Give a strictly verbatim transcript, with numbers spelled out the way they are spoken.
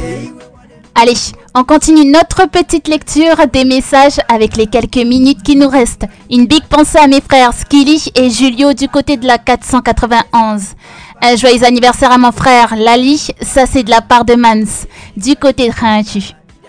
Allez, on continue notre petite lecture des messages avec les quelques minutes qui nous restent. Une big pensée à mes frères Skilly et Julio du côté de la quatre cent quatre-vingt-onze. Un joyeux anniversaire à mon frère Lali, ça c'est de la part de Mans, du côté de Rintu.